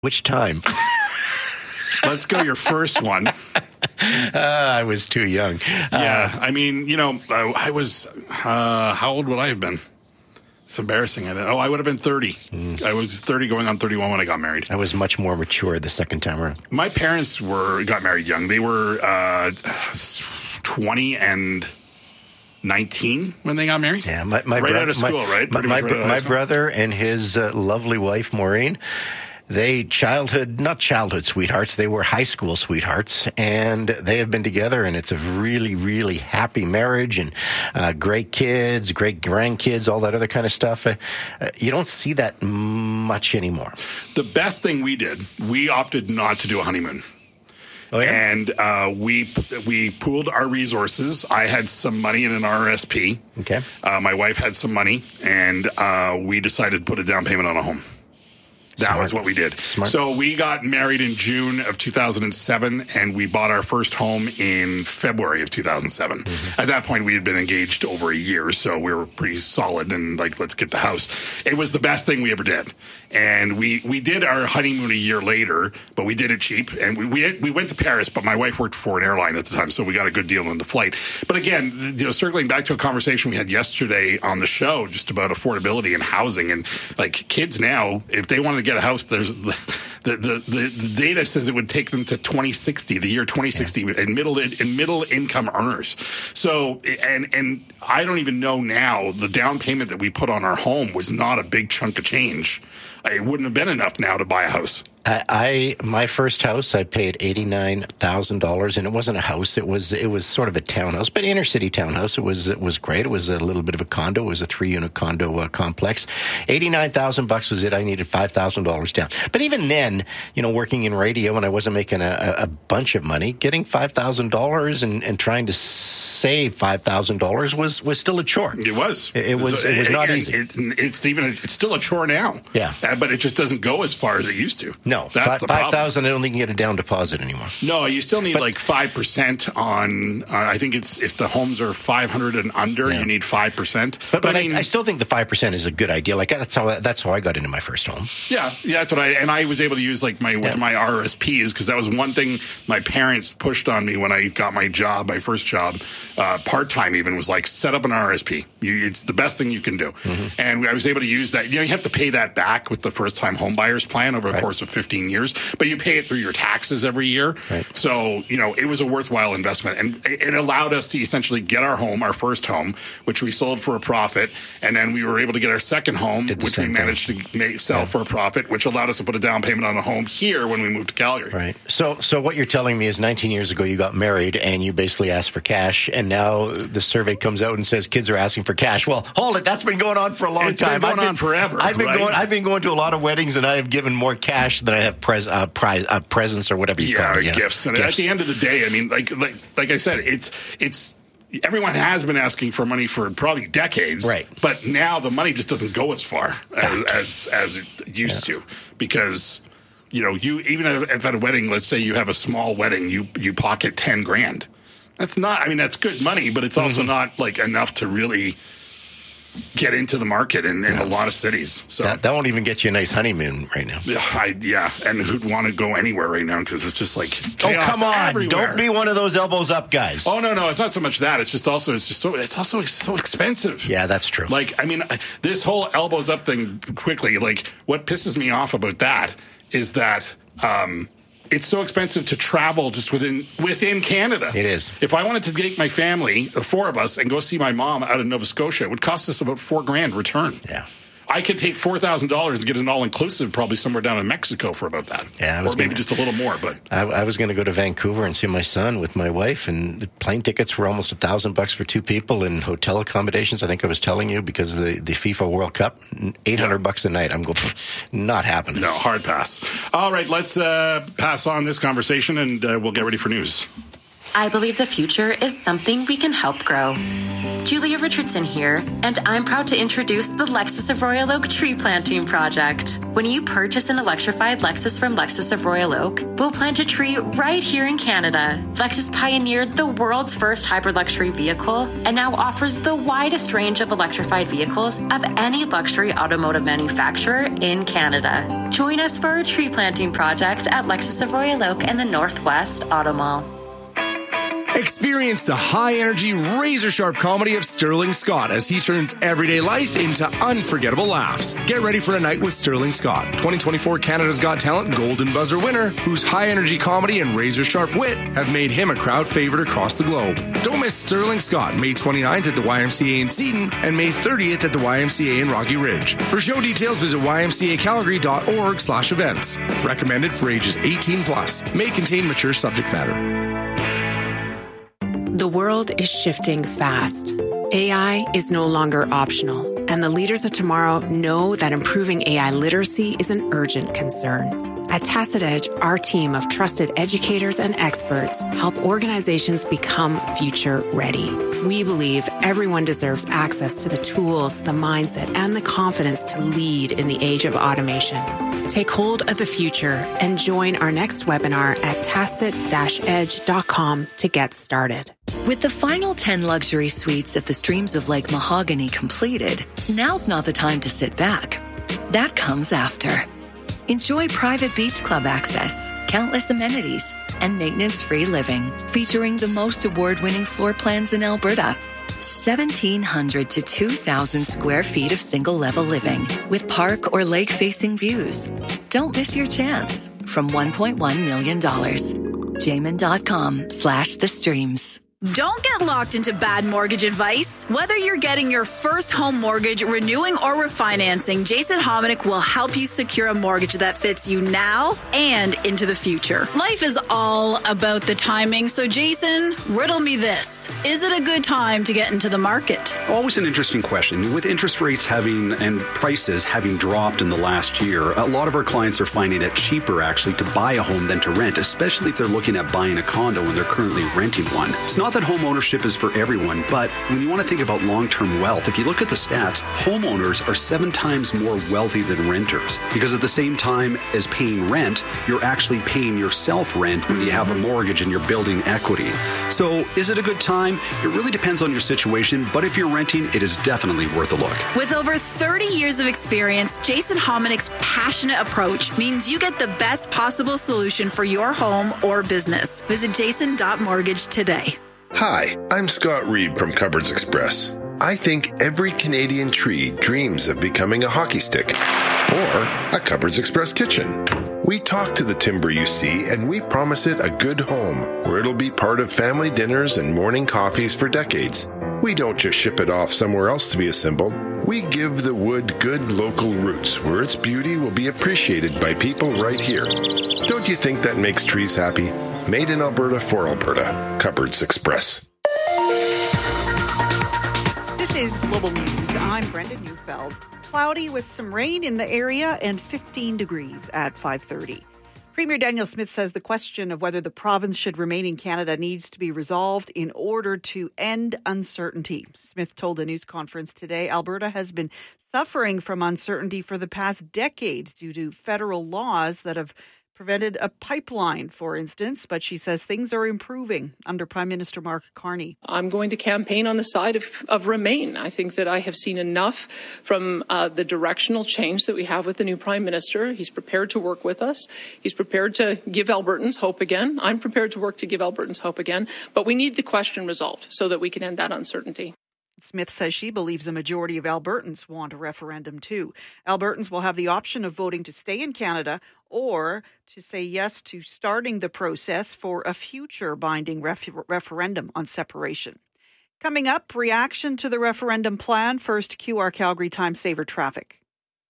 Which time? Let's go your first one. I was too young. Yeah, I mean, I was, how old would I have been? It's embarrassing. I would have been 30. I was 30 going on 31 when I got married. I was much more mature the second time around. My parents got married young. They were 20 and 19 when they got married. Yeah, right out of school, right? My brother and his lovely wife, Maureen, they not childhood sweethearts, they were high school sweethearts, and they have been together, and it's a really, really happy marriage, and great kids, great grandkids, all that other kind of stuff. You don't see that much anymore. The best thing we did, we opted not to do a honeymoon. Oh, yeah? And we pooled our resources. I had some money in an RSP. Okay. My wife had some money, and we decided to put a down payment on a home. That was what we did. Smart. So we got married in June of 2007, and we bought our first home in February of 2007. Mm-hmm. At that point, we had been engaged over a year, so we were pretty solid and let's get the house. It was the best thing we ever did. And we did our honeymoon a year later, but we did it cheap. And we went to Paris, but my wife worked for an airline at the time, so we got a good deal on the flight. But again, circling back to a conversation we had yesterday on the show just about affordability and housing, and kids now, if they want to get a house, there's the data says it would take them to 2060, the year 2060, in middle income earners. So and I don't even know now, the down payment that we put on our home was not a big chunk of change. It wouldn't have been enough now to buy a house. My first house, I paid $89,000, and it wasn't a house. It was sort of a townhouse, but inner city townhouse. It was great. It was a little bit of a condo. It was a 3-unit condo complex. $89,000 was it. I needed $5,000 down. But even then, working in radio, and I wasn't making a bunch of money, getting $5,000 and trying to save $5,000 was still a chore. It was. It was not easy. It's still a chore now. Yeah, but it just doesn't go as far as it used to. No, that's the problem. 5,000. I don't think you can get a down deposit anymore. No, you still need 5% on. I think it's if the homes are 500 and under, you need 5%. But I still think the 5% is a good idea. That's how I got into my first home. Yeah, that's what I was able to use my RSPs, because that was one thing my parents pushed on me when I got my first job, part time even, was set up an RSP. It's the best thing you can do, and I was able to use that. You have to pay that back with the first time home buyers plan over the course of 15 years, but you pay it through your taxes every year. Right. So, it was a worthwhile investment, and it allowed us to essentially get our first home, which we sold for a profit, and then we were able to get our second home, which we managed to sell for a profit, which allowed us to put a down payment on a home here when we moved to Calgary. Right. So what you're telling me is 19 years ago you got married and you basically asked for cash, and now the survey comes out and says kids are asking for cash. Well, hold it. That's been going on for a long time. It's been going on forever. I've been going to a lot of weddings, and I have given more cash than I have presents or whatever you call it. Gifts. And at the end of the day, I mean, like I said, it's everyone has been asking for money for probably decades, right? But now the money just doesn't go as far as it used to, because you even if at a wedding, let's say you have a small wedding, you pocket $10,000. That's not. I mean, that's good money, but it's also not enough to really get into the market in a lot of cities. So that won't even get you a nice honeymoon right now. And who'd want to go anywhere right now, because it's just chaos come on, everywhere. Don't be one of those elbows up guys. Oh no, it's not so much that. It's also so expensive. Yeah, that's true. This whole elbows up thing, quickly. What pisses me off about that is that it's so expensive to travel just within Canada. It is. If I wanted to take my family, the four of us, and go see my mom out in Nova Scotia, it would cost us about $4,000 return. Yeah. I could take $4,000 to get an all-inclusive, probably somewhere down in Mexico for about that. Yeah, or maybe just a little more. But I was going to go to Vancouver and see my son with my wife, and the plane tickets were almost $1,000 for two people, and hotel accommodations. I think I was telling you, because the FIFA World Cup, $800 a night. I'm going, not happening. No, hard pass. All right, let's pass on this conversation, and we'll get ready for news. I believe the future is something we can help grow. Julia Richardson here, and I'm proud to introduce the Lexus of Royal Oak Tree Planting Project. When you purchase an electrified Lexus from Lexus of Royal Oak, we'll plant a tree right here in Canada. Lexus pioneered the world's first hybrid luxury vehicle and now offers the widest range of electrified vehicles of any luxury automotive manufacturer in Canada. Join us for a tree planting project at Lexus of Royal Oak and the Northwest Auto Mall. Experience the high-energy, razor-sharp comedy of Sterling Scott as he turns everyday life into unforgettable laughs. Get ready for a night with Sterling Scott, 2024 Canada's Got Talent Golden Buzzer winner, whose high-energy comedy and razor-sharp wit have made him a crowd favorite across the globe. Don't miss Sterling Scott, May 29th at the YMCA in Seton and May 30th at the YMCA in Rocky Ridge. For show details, visit ymcacalgary.org/events. Recommended for ages 18+. May contain mature subject matter. The world is shifting fast. AI is no longer optional, and the leaders of tomorrow know that improving AI literacy is an urgent concern. At Tacit Edge, our team of trusted educators and experts help organizations become future ready. We believe everyone deserves access to the tools, the mindset, and the confidence to lead in the age of automation. Take hold of the future and join our next webinar at tacit-edge.com to get started. With the final 10 luxury suites at the Streams of Lake Mahogany completed, now's not the time to sit back. That comes after. Enjoy private beach club access, countless amenities, and maintenance-free living, featuring the most award-winning floor plans in Alberta. 1,700 to 2,000 square feet of single-level living with park or lake-facing views. Don't miss your chance. From $1.1 million. Jamin.com/the streams. Don't get locked into bad mortgage advice. Whether you're getting your first home mortgage, renewing, or refinancing, Jason Hominick will help you secure a mortgage that fits you now and into the future. Life is all about the timing, so Jason, riddle me this. Is it a good time to get into the market? Always an interesting question. With interest rates and prices having dropped in the last year, a lot of our clients are finding it cheaper actually to buy a home than to rent, especially if they're looking at buying a condo when they're currently renting one. It's not that home ownership is for everyone, but when you want to think about long-term wealth, if you look at the stats, homeowners are 7 times more wealthy than renters, because at the same time as paying rent, you're actually paying yourself rent when you have a mortgage and you're building equity. So is it a good time? It really depends on your situation, but if you're renting, it is definitely worth a look. With over 30 years of experience, Jason Hominick's passionate approach means you get the best possible solution for your home or business. Visit jason.mortgage today. Hi, I'm Scott Reed from Cupboards Express. I think every Canadian tree dreams of becoming a hockey stick or a Cupboards Express kitchen. We talk to the timber you see, and we promise it a good home where it'll be part of family dinners and morning coffees for decades. We don't just ship it off somewhere else to be assembled. We give the wood good local roots where its beauty will be appreciated by people right here. Don't you think that makes trees happy? Made in Alberta for Alberta. Cupboards Express. This is Global News. I'm Brenda Neufeld. Cloudy with some rain in the area and 15 degrees at 5:30. Premier Daniel Smith says the question of whether the province should remain in Canada needs to be resolved in order to end uncertainty. Smith told a news conference today Alberta has been suffering from uncertainty for the past decade due to federal laws that have prevented a pipeline, for instance, but she says things are improving under Prime Minister Mark Carney. I'm going to campaign on the side of Remain. I think that I have seen enough from the directional change that we have with the new Prime Minister. He's prepared to work with us. He's prepared to give Albertans hope again. I'm prepared to work to give Albertans hope again, but we need the question resolved so that we can end that uncertainty. Smith says she believes a majority of Albertans want a referendum too. Albertans will have the option of voting to stay in Canada or to say yes to starting the process for a future binding referendum on separation. Coming up, reaction to the referendum plan. First, QR Calgary Time Saver traffic.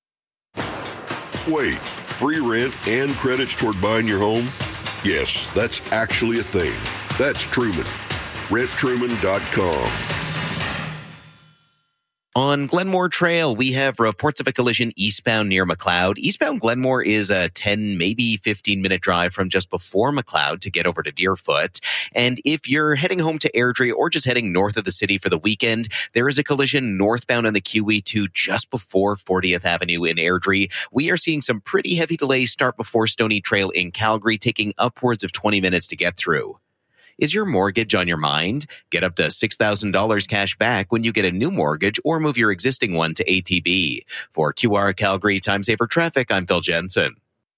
Wait, free rent and credits toward buying your home? Yes, that's actually a thing. That's Truman. RentTruman.com. On Glenmore Trail, we have reports of a collision eastbound near Macleod. Eastbound Glenmore is a 10, maybe 15-minute drive from just before Macleod to get over to Deerfoot. And if you're heading home to Airdrie or just heading north of the city for the weekend, there is a collision northbound on the QE2 just before 40th Avenue in Airdrie. We are seeing some pretty heavy delays start before Stony Trail in Calgary, taking upwards of 20 minutes to get through. Is your mortgage on your mind? Get up to $6,000 cash back when you get a new mortgage or move your existing one to ATB. For QR Calgary Time Saver Traffic, I'm Phil Jensen.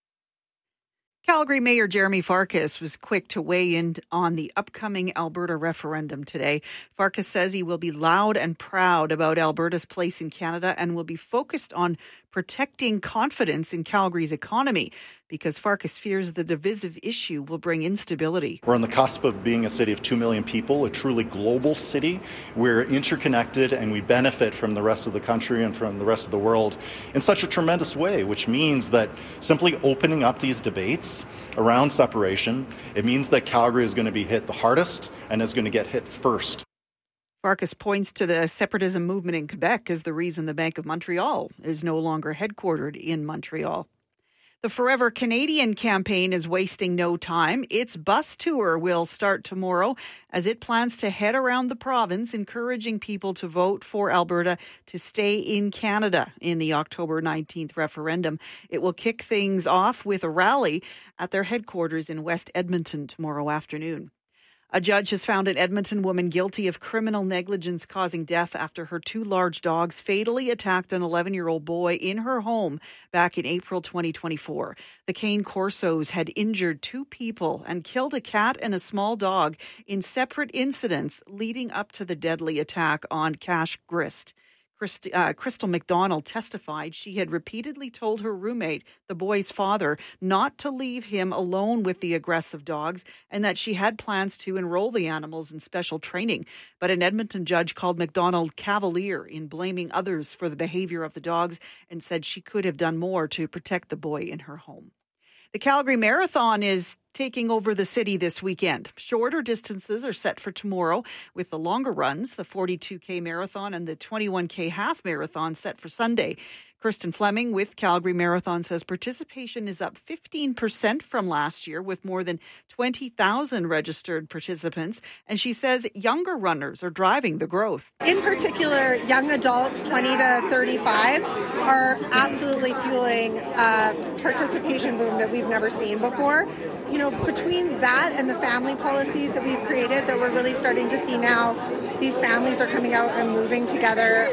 Calgary Mayor Jeremy Farkas was quick to weigh in on the upcoming Alberta referendum today. Farkas says he will be loud and proud about Alberta's place in Canada and will be focused on protecting confidence in Calgary's economy because Farkas fears the divisive issue will bring instability. We're on the cusp of being a city of 2 million people, a truly global city. We're interconnected and we benefit from the rest of the country and from the rest of the world in such a tremendous way, which means that simply opening up these debates around separation, it means that Calgary is going to be hit the hardest and is going to get hit first. Farkas points to the separatism movement in Quebec as the reason the Bank of Montreal is no longer headquartered in Montreal. The Forever Canadian campaign is wasting no time. Its bus tour will start tomorrow as it plans to head around the province, encouraging people to vote for Alberta to stay in Canada in the October 19th referendum. It will kick things off with a rally at their headquarters in West Edmonton tomorrow afternoon. A judge has found an Edmonton woman guilty of criminal negligence causing death after her 2 large dogs fatally attacked an 11-year-old boy in her home back in April 2024. The Cane Corsos had injured 2 people and killed a cat and a small dog in separate incidents leading up to the deadly attack on Cash Grist. Crystal McDonald testified she had repeatedly told her roommate, the boy's father, not to leave him alone with the aggressive dogs and that she had plans to enroll the animals in special training. But an Edmonton judge called McDonald cavalier in blaming others for the behavior of the dogs and said she could have done more to protect the boy in her home. The Calgary Marathon is taking over the city this weekend. Shorter distances are set for tomorrow, with the longer runs, the 42K Marathon and the 21K Half Marathon, set for Sunday. Kirsten Fleming with Calgary Marathon says participation is up 15% from last year, with more than 20,000 registered participants. And she says younger runners are driving the growth. In particular, young adults, 20 to 35, are absolutely fueling a participation boom that we've never seen before. You know, between that and the family policies that we've created that we're really starting to see now, these families are coming out and moving together.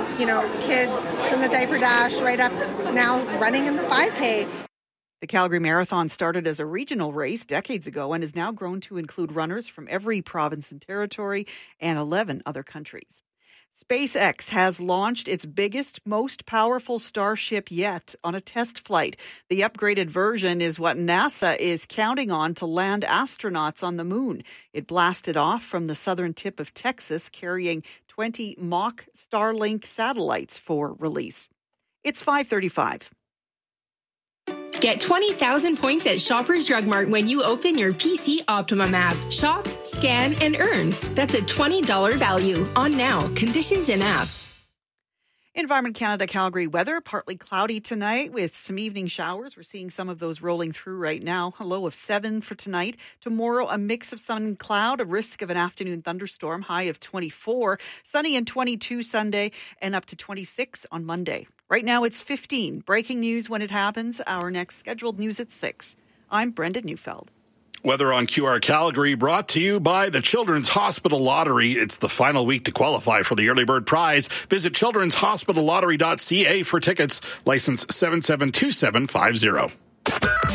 Kids from the diaper dash right up now running in the 5K. The Calgary Marathon started as a regional race decades ago and has now grown to include runners from every province and territory and 11 other countries. SpaceX has launched its biggest, most powerful Starship yet on a test flight. The upgraded version is what NASA is counting on to land astronauts on the moon. It blasted off from the southern tip of Texas, carrying 20 mock Starlink satellites for release. It's 5:35. Get 20,000 points at Shoppers Drug Mart when you open your PC Optimum app. Shop, scan, and earn. That's a $20 value on now. Conditions in app. Environment Canada Calgary weather, partly cloudy tonight with some evening showers. We're seeing some of those rolling through right now. A low of 7 for tonight. Tomorrow, a mix of sun and cloud, a risk of an afternoon thunderstorm, high of 24. Sunny and 22 Sunday and up to 26 on Monday. Right now it's 15. Breaking news when it happens. Our next scheduled news at 6. I'm Brenda Neufeld. Weather on QR Calgary brought to you by the Children's Hospital Lottery. It's the final week to qualify for the Early Bird Prize. Visit childrenshospitallottery.ca for tickets. License 772750.